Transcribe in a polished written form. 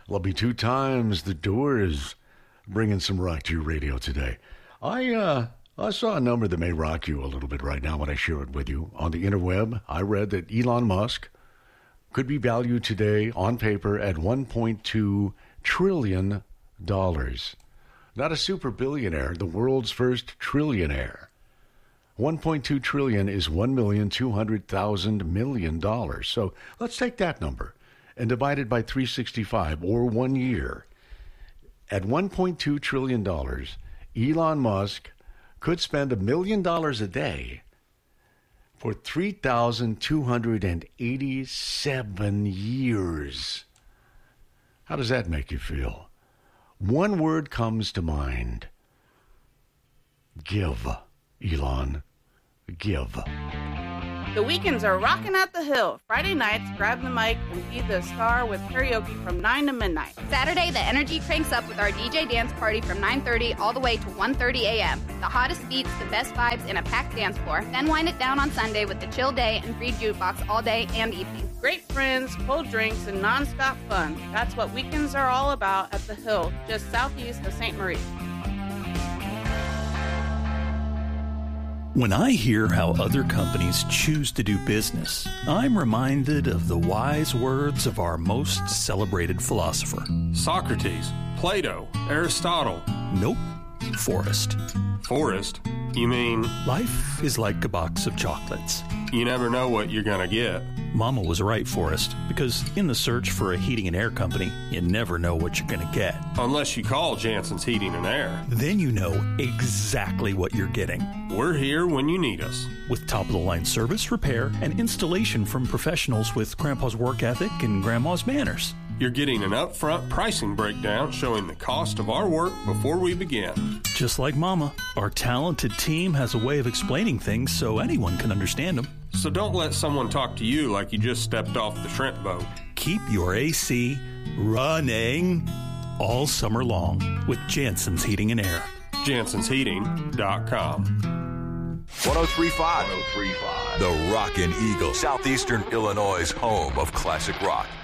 Love Me Two Times. The Doors bringing some rock to your radio today. I saw a number that may rock you a little bit right now when I share it with you. On the interweb, I read that Elon Musk could be valued today on paper at $1.2 trillion. Not a super billionaire, the world's first trillionaire. 1.2 trillion is $1,200,000 million. So let's take that number and divide it by 365, or 1 year. At $1.2 trillion, Elon Musk could spend $1 million a day for 3,287 years. How does that make you feel? One word comes to mind. Give, Elon. Give. The weekends are rocking at the Hill. Friday nights, grab the mic and be the star with karaoke from 9 to midnight. Saturday, the energy cranks up with our DJ dance party from 9:30 all the way to 1:30 a.m. The hottest beats, the best vibes, and a packed dance floor. Then wind it down on Sunday with the chill day and free jukebox all day and evening. Great friends, cold drinks, and nonstop fun. That's what weekends are all about at the Hill, just southeast of St. Marie. When I hear how other companies choose to do business, I'm reminded of the wise words of our most celebrated philosopher. Socrates, Plato, Aristotle. Nope, Forrest. Forrest? You mean? Life is like a box of chocolates. You never know what you're gonna get. Mama was right, Forrest, because in the search for a heating and air company, you never know what you're gonna get. Unless you call Jansen's Heating and Air. Then you know exactly what you're getting. We're here when you need us. With top-of-the-line service, repair, and installation from professionals with Grandpa's work ethic and Grandma's manners. You're getting an upfront pricing breakdown showing the cost of our work before we begin. Just like Mama, our talented team has a way of explaining things so anyone can understand them. So don't let someone talk to you like you just stepped off the shrimp boat. Keep your AC running all summer long with Jansen's Heating and Air. JansensHeating.com. 1035. The Rockin' Eagle, Southeastern Illinois' home of classic rock.